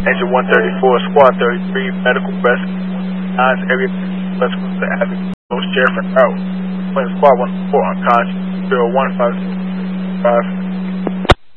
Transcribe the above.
Engine 134, Squad 33, medical rescue, 9's area, let's go to the Avenue, Sheriff and Route. Squad 104, unconscious, 0150,